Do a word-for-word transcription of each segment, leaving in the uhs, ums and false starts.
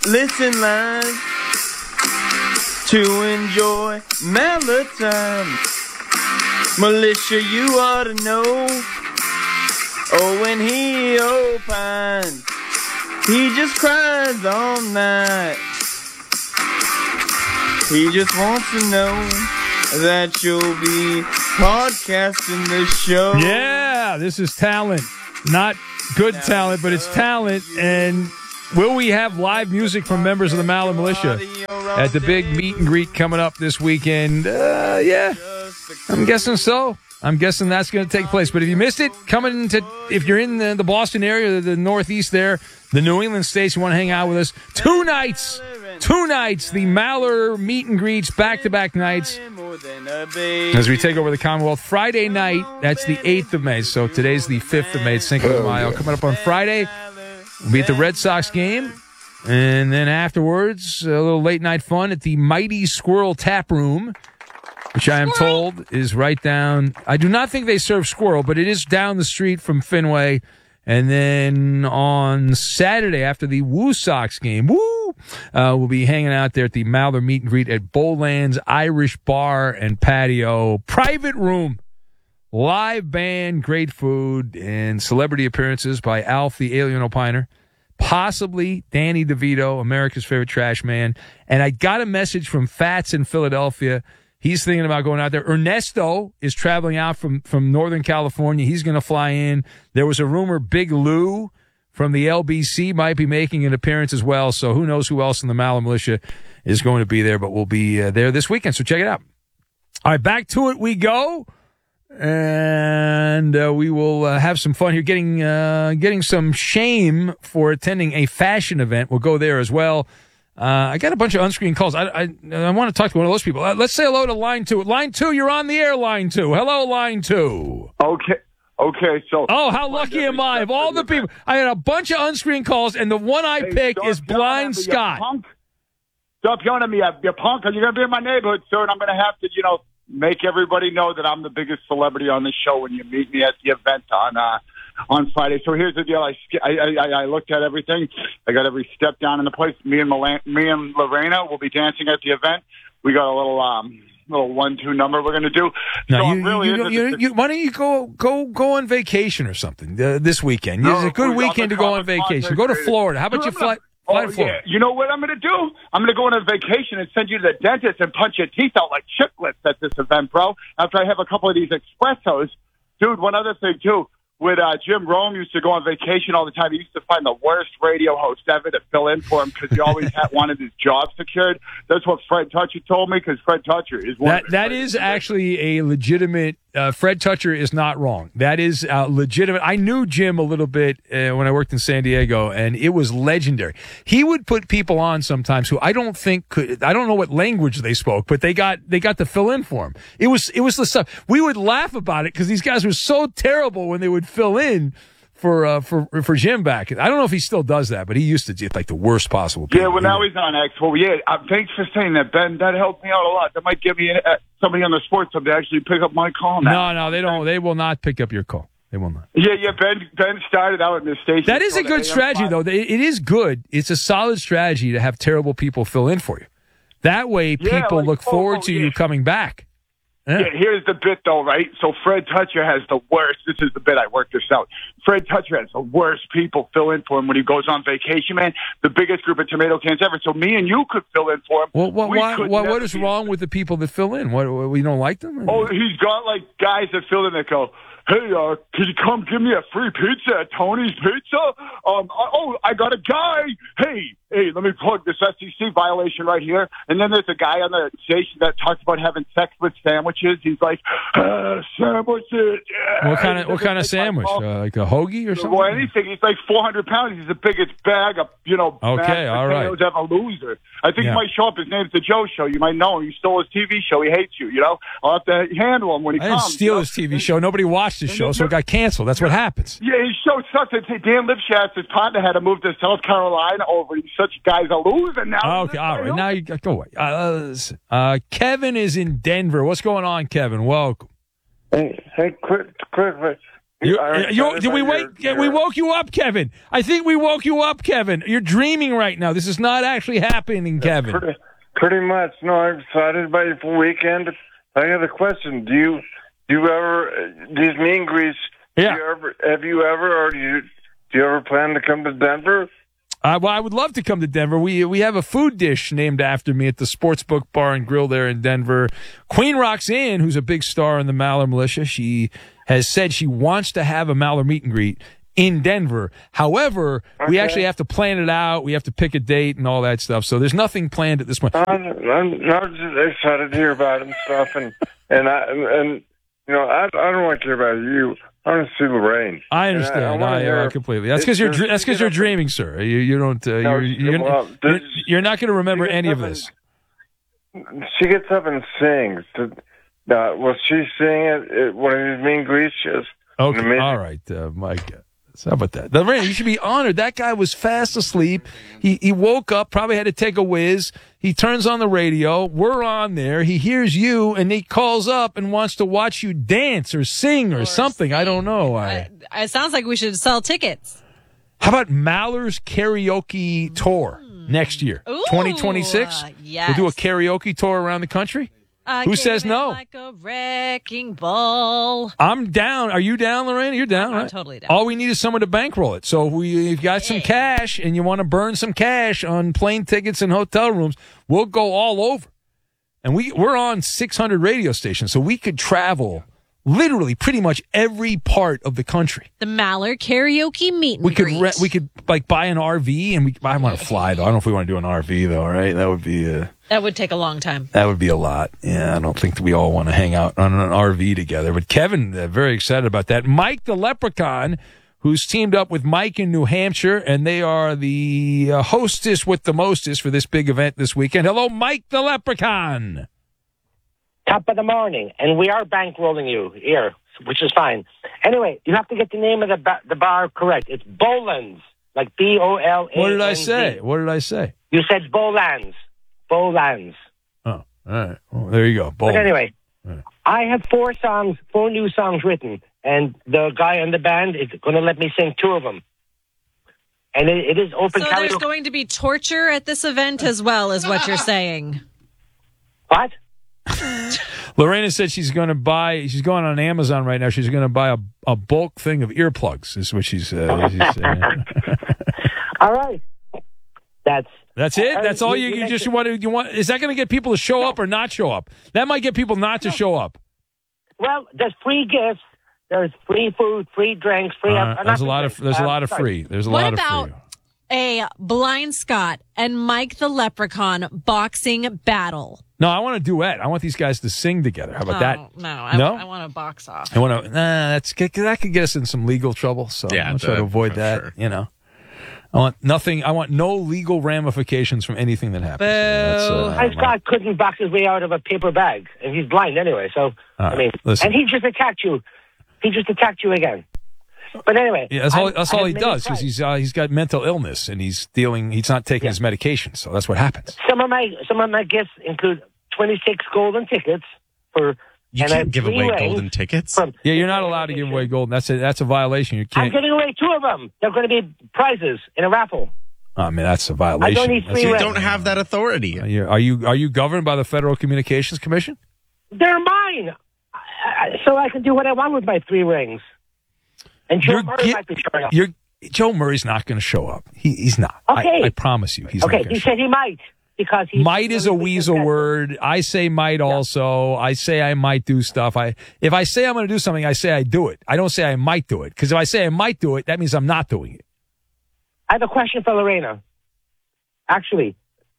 listen live to enjoy Mallard time. Militia, you ought to know. Oh, when he opines, he just cries all night. He just wants to know that you'll be podcasting this show. Yeah, this is talent. Not good talent, but it's talent. And will we have live music from members of the Mallard Militia at the big meet and greet coming up this weekend? Uh, yeah, I'm guessing so. I'm guessing that's going to take place. But if you missed it, coming to, if you're in the, the Boston area, the Northeast there, the New England states, you want to hang out with us, two nights, two nights, the Mallard meet and greets, back-to-back nights, as we take over the Commonwealth. Friday night, that's the eighth of May, so today's the fifth of May, it's Cinco de Mayo. Coming up on Friday, we'll be at the Red Sox game, and then afterwards, a little late-night fun at the Mighty Squirrel Tap Room, which I am told is right down. I do not think they serve squirrel, but it is down the street from Fenway. And then on Saturday, after the Woo Sox game, woo, uh, we'll be hanging out there at the Mallard Meet and Greet at Bowlands Irish Bar and Patio. Private room, live band, great food, and celebrity appearances by Alf the Alien Opiner, possibly Danny DeVito, America's favorite trash man. And I got a message from Fats in Philadelphia. He's thinking about going out there. Ernesto is traveling out from, from Northern California. He's going to fly in. There was a rumor Big Lou from the L B C might be making an appearance as well. So who knows who else in the Mallard Militia is going to be there, but we'll be uh, there this weekend. So check it out. All right, back to it we go. And uh, we will uh, have some fun here getting, uh, getting some shame for attending a fashion event. We'll go there as well. Uh, I got a bunch of unscreened calls. I, I, I want to talk to one of those people. Uh, let's say hello to line two. Line two, you're on the air, line two. Hello, line two. Okay. Okay, so... Oh, how lucky am I? Of all the people, I had a bunch of unscreened calls, and the one I hey, picked is Blind Scott. You punk. Stop yelling at me, you punk, because you're going to be in my neighborhood, sir, and I'm going to have to, you know, make everybody know that I'm the biggest celebrity on the show when you meet me at the event on... Uh, on Friday. So here's the deal. I, I, I looked at everything. I got every step down in the place. Me and Milan, me and Lorena will be dancing at the event. We got a little um little one two number we're going to do. No, so you, I'm really you, you, you, why don't you go go go on vacation or something uh, this weekend? No, it's a good weekend to go on vacation. Go to Florida. How about you fly? Oh, yeah. You know what I'm going to do? I'm going to go on a vacation and send you to the dentist and punch your teeth out like chiclets at this event, bro. After I have a couple of these espressos. Dude, one other thing, too. With uh, Jim Rome used to go on vacation all the time. He used to find the worst radio host ever to fill in for him because he always had wanted his job secured. That's what Fred Toucher told me because Fred Toucher is one that. of That is actually a legitimate. Uh, Fred Toucher is not wrong. That is uh, legitimate. I knew Jim a little bit uh, when I worked in San Diego, and it was legendary. He would put people on sometimes who I don't think could. I don't know what language they spoke, but they got they got to fill in for him. It was it was the stuff we would laugh about it because these guys were so terrible when they would fill in for uh, for for Jim back. I don't know if he still does that, but he used to do like the worst possible people. Yeah, well, now he's on X. Well, yeah, uh, thanks for saying that, Ben. That helped me out a lot. That might give me uh, somebody on the sports hub to actually pick up my call now. No, no, they don't. They will not pick up your call. They will not. Yeah, yeah, Ben Ben started out in this station. That is a good strategy, though. It is good. It's a solid strategy to have terrible people fill in for you. That way, people yeah, like, look forward oh, to yeah. you coming back. Yeah. Yeah, here's the bit, though, right? So Fred Toucher has the worst. This is the bit. I worked this out. Fred Toucher has the worst people fill in for him when he goes on vacation, man. The biggest group of tomato cans ever. So me and you could fill in for him. Well, what, we why, what, what is be. wrong with the people that fill in? What, what, you don't like them? Oh, he's got, like, guys that fill in that go, hey, uh, could you come give me a free pizza at Tony's Pizza? Um, oh, I got a guy. Hey, hey, let me plug this S E C violation right here. And then there's a guy on the station that talks about having sex with sandwiches. He's like, uh, sandwiches. Yeah. What kind of what kind of sandwich? Uh, like a hoagie or something? Well, anything. He's like four hundred pounds. He's the biggest bag of, you know, okay, all right. ever loser. I think yeah. he might show up. His name's The Joe Show. You might know him. You stole his T V show. He hates you, you know. I'll have to handle him when he I comes. I didn't steal you know? his T V show. Nobody watched his show, so it got canceled. That's what happens. Yeah, his show sucks. Dan Lipschitz, his partner, had to move to South Carolina over. He's such a guy's a loser now. Okay, all right. Now you go away. Uh, uh, Kevin is in Denver. What's going on, Kevin? Welcome. Hey, hey, Chris, Chris, You, I'm you, excited did we about wake? your- We your- woke you up, Kevin. I think we woke you up, Kevin. You're dreaming right now. This is not actually happening, Kevin. Pretty, pretty much. No, I'm excited about your full weekend. I got a question. Do you do you ever these meet and greets? Yeah. Do you ever, have you ever, or do you do you ever plan to come to Denver? Uh, well, I would love to come to Denver. We we have a food dish named after me at the Sportsbook Bar and Grill there in Denver. Queen Roxanne, who's a big star in the Maller Militia, she has said she wants to have a Maller meet and greet in Denver. However, we Okay. actually have to plan it out. We have to pick a date and all that stuff. So there's nothing planned at this point. I'm, I'm, I'm just excited to hear about it and stuff, and and I and you know I I don't want to hear about you. I want to see Lorraine. I And understand. I, I wanna I, hear- I completely. That's because you're Does dr- she that's because get you're up- dreaming, sir. You you don't. Uh, No, you're, you're, well, you're, does- you're not going to remember gets any of up and- this. She gets up and sings. Uh, will she sing at, at one of these meet and greets? Yes. Okay, Amazing. all right, uh, Mike. uh, How about that? Lorraine, you should be honored. That guy was fast asleep. He he woke up, probably had to take a whiz. He turns on the radio. We're on there. He hears you, and he calls up and wants to watch you dance or sing or, Or something. I don't know. I, Uh, it sounds like we should sell tickets. how about Maller's karaoke tour next year, Ooh, twenty twenty-six? uh, yes. We'll do a karaoke tour around the country. I Who came says in no? Like a wrecking ball. I'm down. Are you down, Lorraine? You're down, I'm right? totally down. All we need is someone to bankroll it. So if we, you've got some Yeah. cash and you want to burn some cash on plane tickets and hotel rooms, we'll go all over. And we, we're on six hundred radio stations, so we could travel literally pretty much every part of the country. The Maller karaoke meet and We could greet. rent, we could like buy an R V, and we. I want to fly though. I don't know if we want to do an R V though. Right? That would be. Uh, That would take a long time. That would be a lot. Yeah, I don't think that we all want to hang out on an R V together. But Kevin, uh, very excited about that. Mike the Leprechaun, who's teamed up with Mike in New Hampshire, and they are the uh, hostess with the mostest for this big event this weekend. Hello, Mike the Leprechaun. Top of the morning, and we are bankrolling you here, which is fine. Anyway, you have to get the name of the ba- the bar correct. It's Boland's, like B O L A N D. What did I say? What did I say? You said Boland's. Boland's. Oh, all right. Well, there you go. But Bold. anyway, Right. I have four songs, four new songs written, and the guy in the band is going to let me sing two of them. And it, it is open So there's karaoke. going to be torture at this event as well, is what you're saying. What? Lorena said she's going to buy. She's going on Amazon right now. She's going to buy a, a bulk thing of earplugs. Is what she's, uh, she's saying. All right. That's That's it. Uh, That's all you, you- you you just mentioned- want to. You want? Is that going to get people to show up or not show up? That might get people not to show up. well. There's free gifts. There's free food, free drinks, free. Uh, uh, there's a not lot of. free There's a drinks. lot Uh, of sorry. free. There's a What lot about of free. a Blind Scott and Mike the Leprechaun boxing battle? No, I want a duet. I want these guys to sing together. How about Oh, that? no, I, No? I want to box off. I want to. Nah, that's that could get us in some legal trouble. So Yeah, I'm trying to that- avoid for that. sure. You know, I want nothing. I want no legal ramifications from anything that happens. That's, uh, Blind Scott couldn't box his way out of a paper bag, and he's blind anyway. So I right, mean, listen. and he just attacked you. He just attacked you again. But anyway, Yeah, that's all. I- That's I all have he many does because friends. he's uh, he's got mental illness and he's dealing. He's not taking Yeah. his medication, so that's what happens. Some of my some of my gifts include twenty-six golden tickets for. You and I can't have give three away rings golden tickets. from- Yeah, you're not allowed to give away gold. That's a that's a violation. You I'm can't. giving away two of them. They're going to be prizes in a raffle. I mean, that's a violation. I don't need That's- free You rings. don't have that authority. Are you, are you are you governed by the Federal Communications Commission? They're mine, I, I- so I can do what I want with my three rings. And Joe You're Murray gi- might be showing up. You're Joe Murray's not going to show up. He, he's not. Okay. I, I promise you, he's Okay, not going he to show up. said he might because he Might is a weasel word. I say might also. I say I might do stuff. I if I say I'm going to do something, I say I do it. I don't say I might do it because if I say I might do it, that means I'm not doing it. I have a question for Lorena. Actually,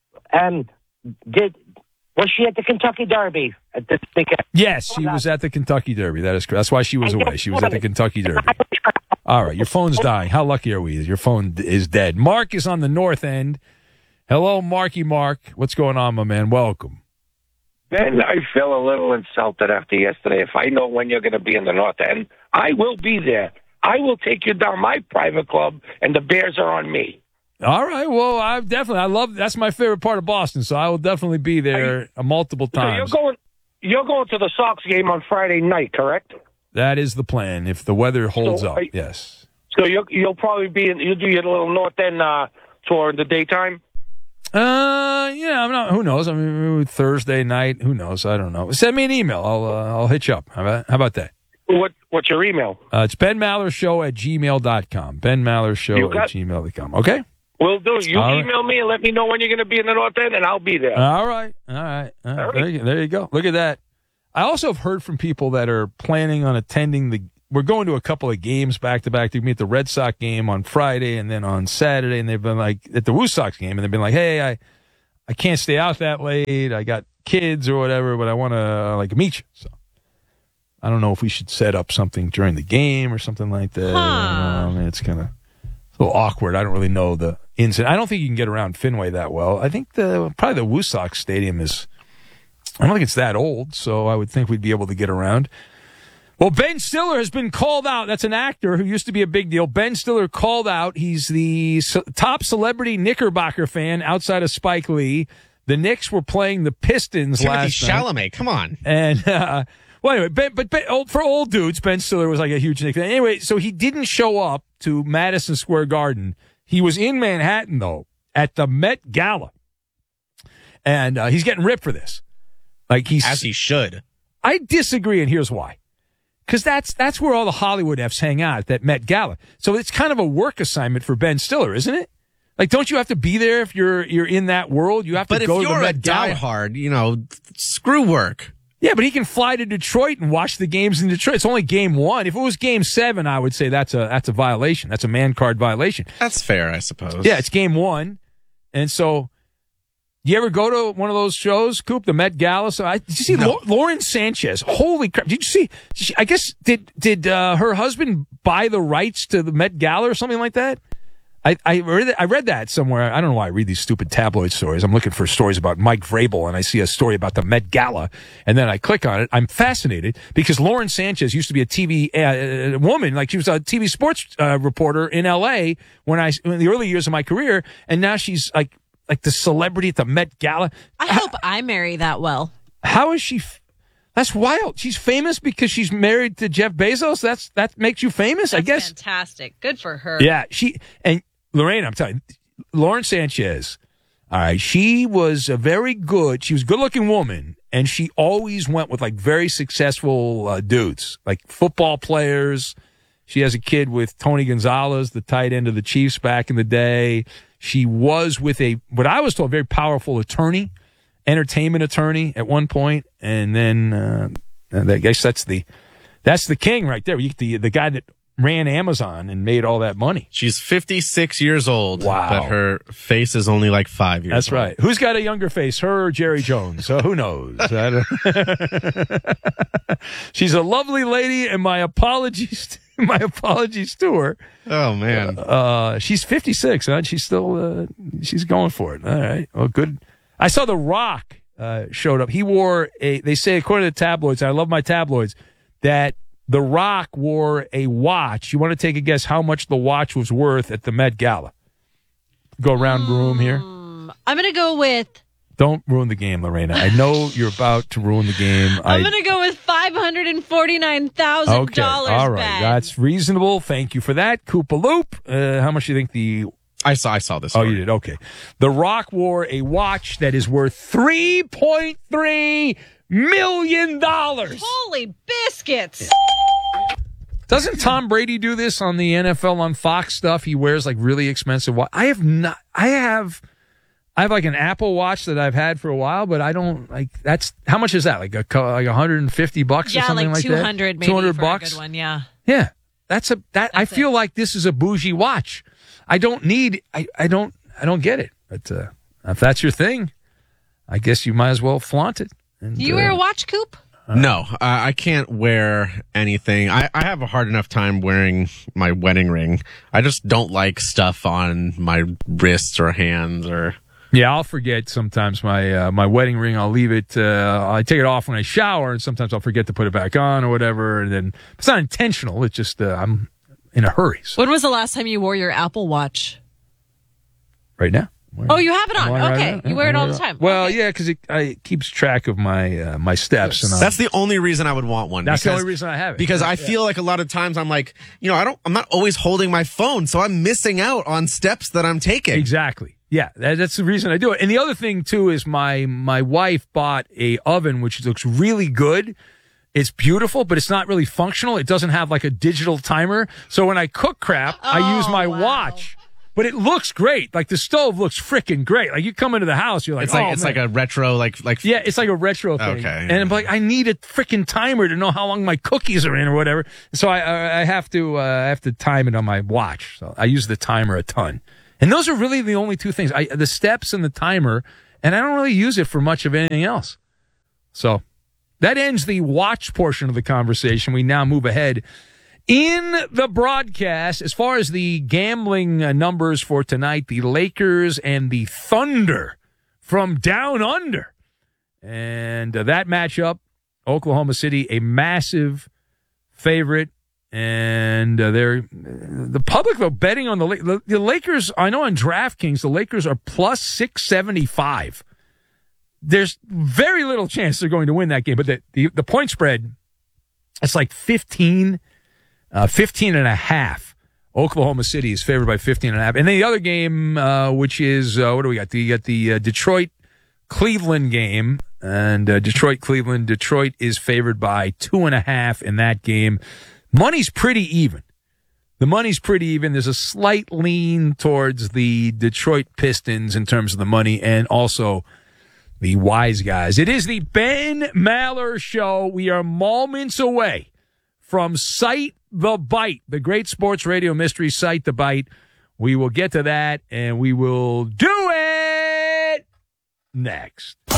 um, did was she at the Kentucky Derby at this weekend? Yes, she was at the Kentucky Derby. That is correct. That's why she was And away. guess She was at the what? Kentucky Derby. All right, your phone's dying. How lucky are we? Your phone d- is dead. Mark is on the north end. Hello, Marky Mark. What's going on, my man? Welcome. Ben, I feel a little insulted after yesterday. If I know when you're going to be in the North End, I will be there. I will take you down my private club, and the Bears are on me. All right. Well, I definitely, I love, that's my favorite part of Boston. So I will definitely be there uh, multiple So you're times. going, you're going to the Sox game on Friday night, correct? That is the plan. If the weather holds So, up, I- yes. So you'll you'll probably be in, you'll do your little North End uh, tour in the daytime. Uh, yeah, I'm not. Who knows? I mean, maybe Thursday night. Who knows? I don't know. Send me an email. I'll uh, I'll hit you up. How about how about that? What what's your email? Uh, it's Ben Maller Show at gmail dot com. Ben Maller Show You got- at gmail dot com. Okay. Will do. You All right. email me and let me know when you're going to be in the North End, and I'll be there. All right. All right. All right. All right. There, you, there you go. Look at that. I also have heard from people that are planning on attending the. We're going to a couple of games back to back. To meet the Red Sox game on Friday and then on Saturday, and they've been like at the Woo Sox game, and they've been like, "Hey, I, I can't stay out that late. I got kids or whatever, but I want to like meet you." So I don't know if we should set up something during the game or something like that. Huh. I mean, it's kind of a little awkward. I don't really know the ins and I don't think you can get around Fenway that well. I think the probably the Woo Sox Stadium is. I don't think it's that old, so I would think we'd be able to get around. Well, Ben Stiller has been called out. That's an actor who used to be a big deal. Ben Stiller called out. He's the ce- top celebrity Knickerbocker fan outside of Spike Lee. The Knicks were playing the Pistons Timothy last night. Chalamet, come on. And, uh, well, anyway, ben, but ben, old, for old dudes, Ben Stiller was like a huge Knicks fan. Anyway, so he didn't show up to Madison Square Garden. He was in Manhattan, though, at the Met Gala. And uh, he's getting ripped for this. Like he's As he should. I disagree, and here's why. Because that's that's where all the Hollywood F's hang out, at that Met Gala. So it's kind of a work assignment for Ben Stiller, isn't it? Like, don't you have to be there if you're you're in that world? You have But to if go to the you're a Met Gala. diehard, you know, screw work. Yeah, but he can fly to Detroit and watch the games in Detroit. It's only game one. If it was game seven, I would say that's a that's a violation. That's a man card violation. That's fair, I suppose. Yeah, it's game one, and so. You ever go to one of those shows, Coop, the Met Gala? So I, did you see No. Lau- Lauren Sanchez? Holy crap! Did you see? She, I guess did did uh, her husband buy the rights to the Met Gala or something like that? I I read that, I read that somewhere. I don't know why I read these stupid tabloid stories. I'm looking for stories about Mike Vrabel, and I see a story about the Met Gala, and then I click on it. I'm fascinated because Lauren Sanchez used to be a T V uh, woman, like she was a T V sports uh, reporter in L A when I in the early years of my career, and now she's like. Like the celebrity at the Met Gala. I hope I marry that well. How is she? F- That's wild. She's famous because she's married to Jeff Bezos. That's that makes you famous, That's I guess. fantastic. Good for her. Yeah, she and Lorraine. I'm telling you, Lauren Sanchez. All right, she was a very good. She was a good-looking woman, and she always went with like very successful uh, dudes, like football players. She has a kid with Tony Gonzalez, the tight end of the Chiefs back in the day. She was with a, what I was told, very powerful attorney, entertainment attorney at one point, and then uh, I guess that's the that's the king right there. You get the the guy that ran Amazon and made all that money. She's fifty-six years old. Wow. But her face is only like five years That's old. right. Who's got a younger face, her or Jerry Jones? So who knows? I don't- She's a lovely lady, and my apologies, my apologies to her. Oh, man. Uh, she's fifty-six, huh? She's still, uh, she's going for it. All right. Well, good. I saw The Rock, uh, showed up. He wore a, they say, according to the tabloids, I love my tabloids, that The Rock wore a watch. You want to take a guess how much the watch was worth at the Met Gala? Go around the room here. I'm going to go with Don't ruin the game, Lorena. I know you're about to ruin the game. I'm I- going to go with five hundred forty-nine thousand Okay, dollars. all right. That's reasonable. Thank you for that. Koopa Loop. Uh, how much do you think the... I saw I saw this. Oh, story. you did? Okay. The Rock wore a watch that is worth three point three million dollars. Holy biscuits. Doesn't Tom Brady do this on the N F L on Fox stuff? He wears like really expensive watch. I have not. I have. I have like an Apple Watch that I've had for a while, but I don't like. That's how much is that? Like a co- like one hundred fifty bucks or Yeah, something like like two hundred that. maybe two hundred for bucks. a good one, yeah. Yeah, that's a that. I That's feel it. like this is a bougie watch. I don't need. I, I don't. I don't get it. But uh, if that's your thing, I guess you might as well flaunt it. And, Do you uh, wear a watch, Coop? No, uh, I can't wear anything. I, I have a hard enough time wearing my wedding ring. I just don't like stuff on my wrists or hands or. Yeah, I'll forget sometimes my uh, my wedding ring. I'll leave it. Uh, I take it off when I shower, and sometimes I'll forget to put it back on or whatever. And then it's not intentional. It's just uh, I'm in a hurry. So When was the last time you wore your Apple Watch? right now, Oh, you have it on. Right Okay. now. You wear it all the time. Well, Okay. yeah, because it, I- it keeps track of my uh, my steps. And That's the only reason I would want one. That's the because- only reason I have it. Because I Yeah. feel like a lot of times I'm like, you know, I don't, I'm not always holding my phone, so I'm missing out on steps that I'm taking. Exactly. Yeah, that, that's the reason I do it. And the other thing too is my my wife bought a oven which looks really good. It's beautiful, but it's not really functional. It doesn't have like a digital timer. So when I cook crap, I use my wow. watch. But it looks great. Like the stove looks freaking great. Like you come into the house, you're like, It's like oh, it's man. like a retro, like like Yeah, it's like a retro thing. Okay. And I'm like, I need a freaking timer to know how long my cookies are in or whatever. So I I I have to uh, I have to time it on my watch. So I use the timer a ton. And those are really the only two things. I the steps and the timer, and I don't really use it for much of anything else. So that ends the watch portion of the conversation. We now move ahead in the broadcast. As far as the gambling uh, numbers for tonight, the Lakers and the Thunder from down under. And uh, that matchup, Oklahoma City, a massive favorite. And uh, they're the public, though, betting on the, the the Lakers. I know on DraftKings, the Lakers are plus six seventy-five. There's very little chance they're going to win that game. But the, the, the point spread, it's like fifteen. Uh, fifteen and a half. Oklahoma City is favored by fifteen and a half. And then the other game, uh, which is, uh, what do we got? You got the uh, Detroit-Cleveland game. And uh, Detroit-Cleveland. Detroit is favored by two and a half in that game. Money's pretty even. The money's pretty even. There's a slight lean towards the Detroit Pistons in terms of the money and also the wise guys. It is the Ben Maller Show. We are moments away from Sight the Bite, the great sports radio mystery Sight the Bite. We will get to that, and we will do it next.